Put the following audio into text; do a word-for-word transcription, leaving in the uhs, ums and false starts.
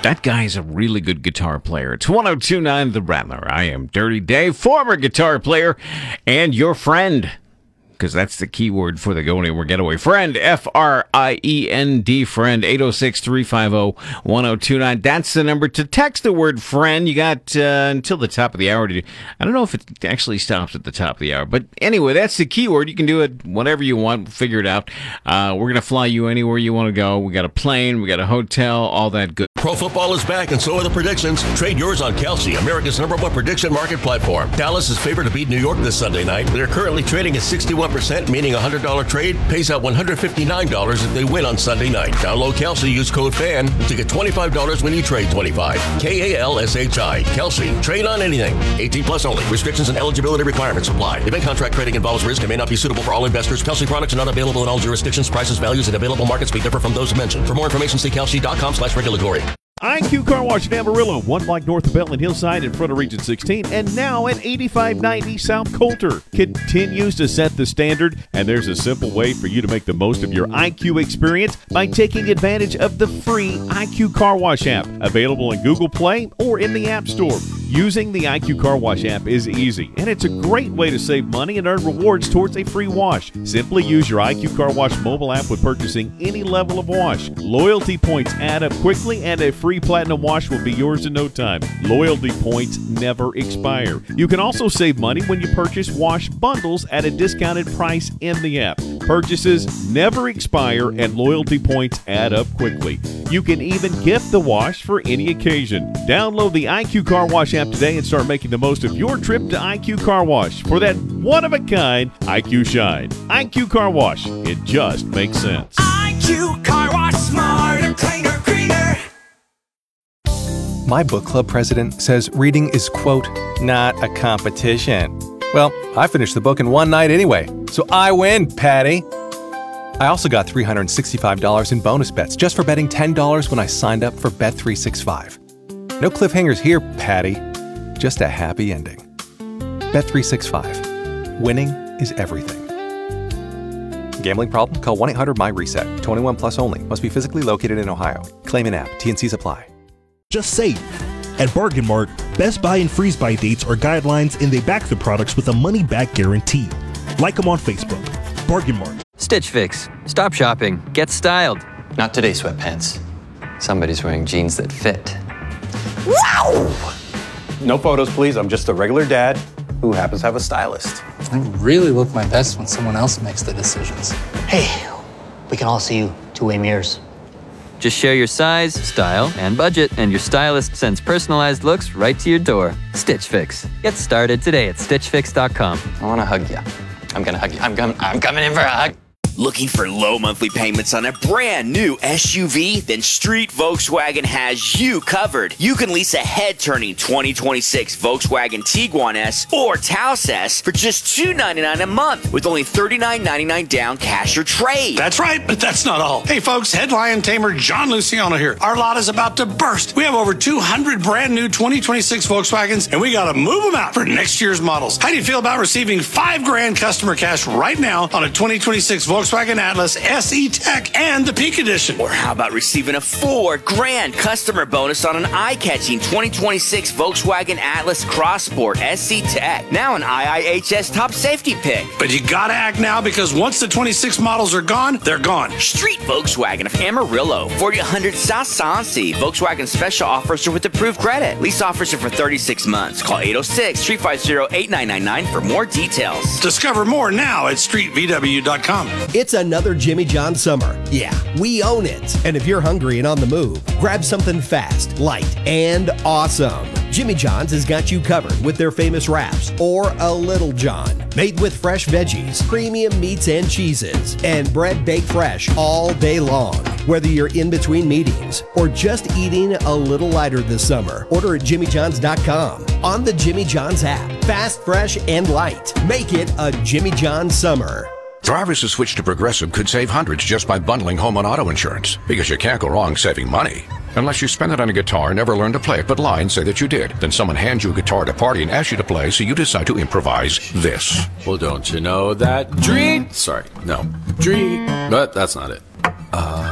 That guy's a really good guitar player. It's one oh two point nine The Rattler. I am Dirty Dave, former guitar player, and your friend. Because that's the key word for the Go Anywhere Getaway. Friend, F R I E N D, friend, eight oh six, three five oh, one oh two nine. That's the number to text the word friend. You got uh, until the top of the hour to do. I don't know if it actually stops at the top of the hour. But anyway, that's the key word. You can do it whatever you want. Figure it out. Uh, we're going to fly you anywhere you want to go. We got a plane. We got a hotel. All that good. Pro football is back, and so are the predictions. Trade yours on Kalshi, America's number one prediction market platform. Dallas is favored to beat New York this Sunday night. They're currently trading at sixty-one percent, meaning a one hundred dollars trade pays out one hundred fifty-nine dollars if they win on Sunday night. Download Kalshi, use code FAN to get twenty-five dollars when you trade twenty-five dollars. K A L S H I. Kalshi. Trade on anything. eighteen plus only. Restrictions and eligibility requirements apply. Event contract trading involves risk and may not be suitable for all investors. Kalshi products are not available in all jurisdictions. Prices, values, and available markets may differ from those mentioned. For more information, see kalshi.com slash regulatory. I Q Car Wash in Amarillo, one block north of Bell and Hillside in front of Region sixteen, and now at eighty-five ninety South Coulter. Continues to set the standard, and there's a simple way for you to make the most of your I Q experience by taking advantage of the free I Q Car Wash app, available in Google Play or in the App Store. Using the I Q Car Wash app is easy, and it's a great way to save money and earn rewards towards a free wash. Simply use your I Q Car Wash mobile app with purchasing any level of wash. Loyalty points add up quickly, and a free Platinum wash will be yours in no time. Loyalty points never expire. You can also save money when you purchase wash bundles at a discounted price in the app. Purchases never expire, and loyalty points add up quickly. You can even gift the wash for any occasion. Download the I Q Car Wash app today and start making the most of your trip to I Q Car Wash for that one-of-a-kind I Q shine. I Q Car Wash. It just makes sense. I Q Car Wash, smarter, cleaner, greener. My book club president says reading is, quote, not a competition. Well, I finished the book in one night anyway, so I win, Patty. I also got three hundred sixty-five dollars in bonus bets just for betting ten dollars when I signed up for Bet three sixty-five. No cliffhangers here, Patty. Just a happy ending. Bet three sixty-five. Winning is everything. Gambling problem? Call one eight hundred M Y reset. twenty-one plus only. Must be physically located in Ohio. Claim in app. T and Cs apply. Just save. At Bargain Mart, Best Buy and Freeze Buy dates are guidelines, and they back the products with a money-back guarantee. Like them on Facebook. Bargain Mart. Stitch Fix. Stop shopping. Get styled. Not today, sweatpants. Somebody's wearing jeans that fit. Wow! No photos, please. I'm just a regular dad who happens to have a stylist. I really look my best when someone else makes the decisions. Hey, we can all see you two-way mirrors. Just share your size, style, and budget, and your stylist sends personalized looks right to your door. Stitch Fix. Get started today at stitch fix dot com. I want to hug you. I'm going to hug you. I'm, com- I'm coming in for a hug. Looking for low monthly payments on a brand new S U V? Then Street Volkswagen has you covered. You can lease a head-turning twenty twenty-six Volkswagen Tiguan S or Taos S for just two hundred ninety-nine dollars a month with only thirty-nine ninety-nine down cash or trade. That's right, but that's not all. Hey folks, head lion tamer John Luciano here. Our lot is about to burst. We have over two hundred brand new twenty twenty-six Volkswagens, and we got to move them out for next year's models. How do you feel about receiving five grand customer cash right now on a twenty twenty-six Volkswagen Atlas S E Tech and the Peak Edition? Or how about receiving a four grand customer bonus on an eye-catching twenty twenty-six Volkswagen Atlas Cross Sport S E Tech, now an I I H S top safety pick? But you gotta act now, because once the twenty-six models are gone, they're gone. Street Volkswagen of Amarillo, forty hundred South Sansi. Volkswagen special offers are with approved credit. Lease offers are for thirty-six months. Call eight oh six, three five zero, eight nine nine nine for more details. Discover more now at street v w dot com. It's another Jimmy John summer. Yeah, we own it. And if you're hungry and on the move, grab something fast, light, and awesome. Jimmy John's has got you covered with their famous wraps, or a Little John, made with fresh veggies, premium meats and cheeses, and bread baked fresh all day long. Whether you're in between meetings or just eating a little lighter this summer, order at jimmy johns dot com. On the Jimmy John's app, fast, fresh, and light. Make it a Jimmy John's summer. Drivers who switch to Progressive could save hundreds just by bundling home and auto insurance, because you can't go wrong saving money. Unless you spend it on a guitar, never learn to play it, but lie and say that you did. Then someone hands you a guitar at a party and asks you to play, so you decide to improvise this. Well, don't you know that dream? Sorry, no. Dream. But that's not it. Uh...